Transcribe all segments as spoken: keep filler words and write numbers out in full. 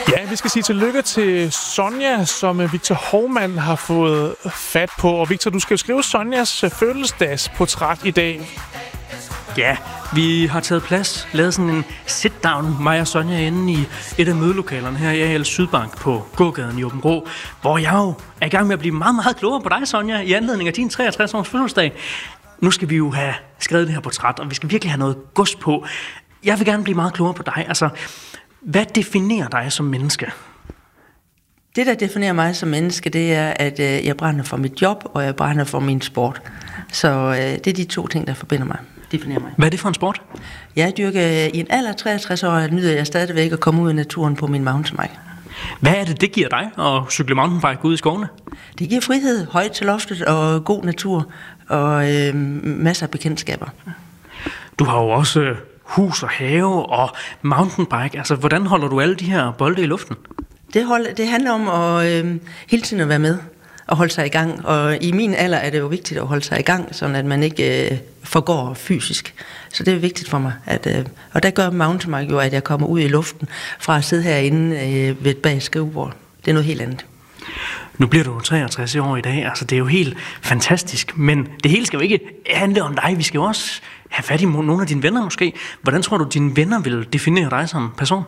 Ja, vi skal sige tillykke til Sonja, som Victor Hovmand har fået fat på. Og Victor, du skal jo skrive Sonjas fødselsdagsportræt i dag. Ja, vi har taget plads, lavet sådan en sit-down, mig og Sonja, inde i et af mødelokalerne her i A L Sydbank på gågaden i Aabenraa, hvor jeg jo er i gang med at blive meget, meget klogere på dig, Sonja, i anledning af din treogtres års fødselsdag. Nu skal vi jo have skrevet det her portræt, og vi skal virkelig have noget gods på. Jeg vil gerne blive meget klogere på dig. Altså, hvad definerer dig som menneske? Det, der definerer mig som menneske, det er, at øh, jeg brænder for mit job, og jeg brænder for min sport. Så øh, det er de to ting, der forbinder mig. Definerer mig. Hvad er det for en sport? Jeg dyrker i en alder af treogtres år, og nyder jeg stadigvæk at komme ud i naturen på min mountainbike. Hvad er det, det giver dig at cykle mountainbike ud i skovene? Det giver frihed, højt til loftet og god natur og øh, masser af bekendtskaber. Du har jo også hus og have og mountainbike. Altså, hvordan holder du alle de her bolde i luften? Det, hold, det handler om at øh, hele tiden at være med og holde sig i gang. Og i min alder er det jo vigtigt at holde sig i gang, sådan at man ikke øh, forgår fysisk. Så det er vigtigt for mig. At, øh, og der gør mountainbike jo, at jeg kommer ud i luften fra at sidde herinde øh, ved et bag skrivebord. Det er noget helt andet. Nu bliver du treogtres år i dag, altså det er jo helt fantastisk, men det hele skal jo ikke handle om dig, vi skal jo også have fat i nogle af dine venner måske. Hvordan tror du, dine venner vil definere dig som person?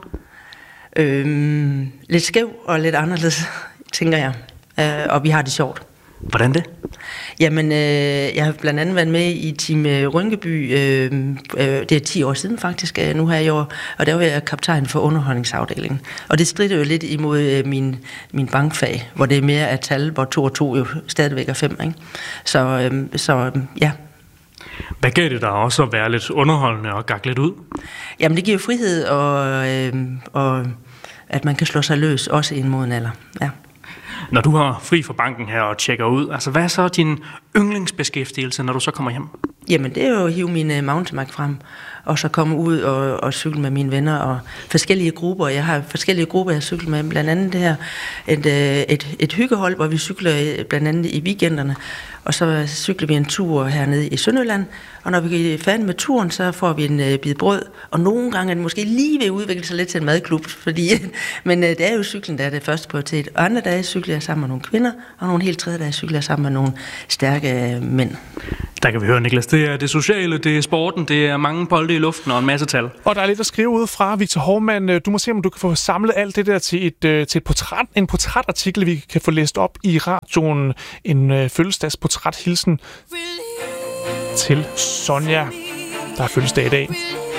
Øhm, lidt skæv og lidt anderledes, tænker jeg, øh, og vi har det sjovt. Hvordan det? Jamen, øh, jeg har blandt andet været med i Team Rynkeby, øh, øh, det er ti år siden faktisk, øh, nu her i år, og der var jeg kaptajn for underholdningsafdelingen. Og det strider jo lidt imod øh, min, min bankfag, hvor det er mere af tal, hvor to og to jo stadigvæk er fem, ikke? Så, øh, så ja. Hvad gav det dig også at være lidt underholdende og gakke lidt ud? Jamen, det giver frihed, og, øh, og at man kan slå sig løs, også i en moden alder, ja. Når du har fri fra banken her og tjekker ud, altså hvad er så din yndlingsbeskæftigelse, når du så kommer hjem? Jamen det er jo at hive mine mountainbike frem, og så komme ud og, og cykle med mine venner og forskellige grupper. Jeg har forskellige grupper, jeg cykler med, blandt andet det her et, et, et hyggehold, hvor vi cykler blandt andet i weekenderne, og så cykler vi en tur hernede i Sønderjylland, og når vi er færdige med turen, så får vi en bid brød, og nogle gange er det måske lige ved at udvikle sig lidt til en madklub, fordi, men det er jo cyklen, der er det første prioritet. Og andre dage cykler jeg sammen med nogle kvinder, og nogle helt tredje dage cykler jeg sammen med nogle stærke mænd. Der kan vi høre, Niklas, det er det sociale, det er sporten, det er mange bolde i luften og en masse tal. Og der er lidt at skrive ud fra Victor Hovmand. Du må se, om du kan få samlet alt det der til et, til et portræt, en portrætartikel, vi kan få læst op i radioen. En øh, fødselsdagsportræthilsen til Sonja, der har fødselsdag i dag.